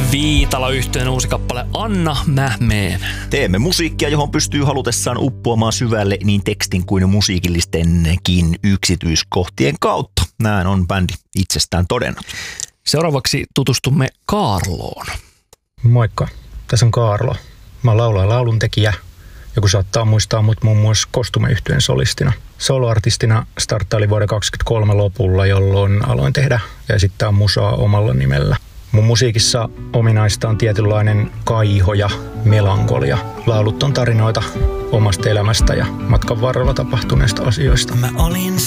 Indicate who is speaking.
Speaker 1: Viitala-yhtyeen uusi kappale Anna mä meen.
Speaker 2: Teemme musiikkia, johon pystyy halutessaan uppoamaan syvälle niin tekstin kuin musiikillistenkin yksityiskohtien kautta. Näin on bändi itsestään todennut.
Speaker 1: Seuraavaksi tutustumme Kaarloon.
Speaker 3: Moikka, tässä on Kaarlo. Mä oon laulaja ja lauluntekijä. Joku saattaa muistaa mut muun muassa Kostume-yhtyeen solistina. Soloartistina starttaili vuoden 2023 lopulla, jolloin aloin tehdä ja esittää musaa omalla nimellä. Mun musiikissa ominaista on tietynlainen kaiho ja melankolia. Laulut on tarinoita omasta elämästä ja matkan varrella tapahtuneista asioista.
Speaker 4: Mä olin